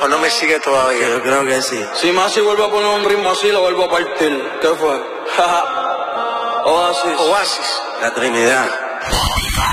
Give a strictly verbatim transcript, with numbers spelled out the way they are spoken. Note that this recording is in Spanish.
o no me sigue todavía? Yo creo que sí. Si Masi vuelve a poner un ritmo así, lo vuelvo a partir. ¿Qué fue? Oasis. Oasis. La Trinidad.